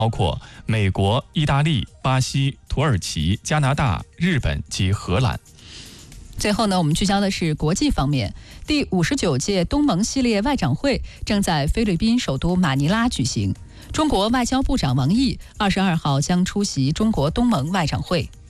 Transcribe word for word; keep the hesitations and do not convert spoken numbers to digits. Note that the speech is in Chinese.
包括美国、意大利、巴西、土耳其、加拿大、日本及荷兰。 最后呢，我们聚焦的是国际方面。第五十九届东盟系列外长会正在菲律宾首都马尼拉举行。中国外交部长王毅二十二号将出席中国东盟外长会。